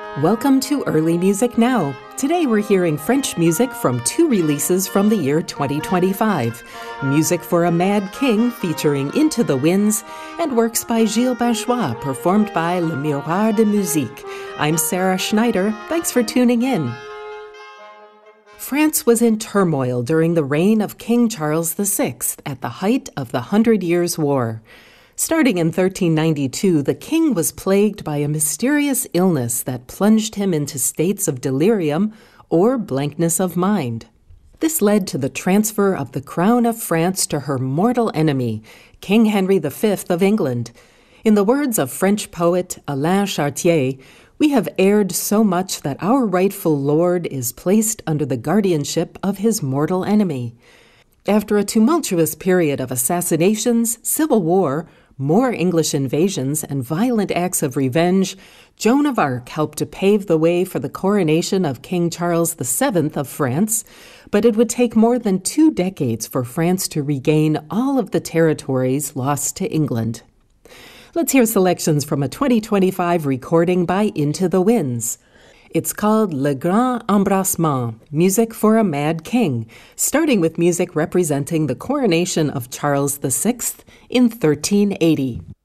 Welcome to Early Music Now. Today we're hearing French music from two releases from the year 2025. Music for a Mad King featuring Into the Winds, and works by Gilles Bachois performed by Le Miroir de Musique. I'm Sarah Schneider. Thanks for tuning in. France was in turmoil during the reign of King Charles VI at the height of the Hundred Years' War. Starting in 1392, the king was plagued by a mysterious illness that plunged him into states of delirium or blankness of mind. This led to the transfer of the crown of France to her mortal enemy, King Henry V of England. In the words of French poet Alain Chartier, "We have erred so much that our rightful lord is placed under the guardianship of his mortal enemy." After a tumultuous period of assassinations, civil war, more English invasions, and violent acts of revenge, Joan of Arc helped to pave the way for the coronation of King Charles VII of France, but it would take more than 2 decades for France to regain all of the territories lost to England. Let's hear selections from a 2025 recording by Into the Winds. It's called Le Grand Embrassement, Music for a Mad King, starting with music representing the coronation of Charles VI in 1380.